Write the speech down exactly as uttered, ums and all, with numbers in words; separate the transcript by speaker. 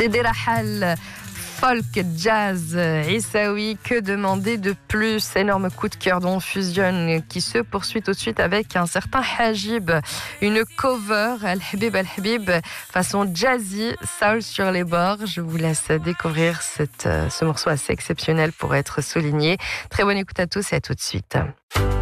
Speaker 1: Sidi Rahal, folk, jazz, Issaoui, que demander de plus? Énorme coup de cœur dont on fusionne, qui se poursuit tout de suite avec un certain Hajib, une cover Al-Habib Al-Habib façon jazzy, soul sur les bords. Je vous laisse découvrir cette, ce morceau assez exceptionnel pour être souligné. Très bonne écoute à tous et à tout de suite.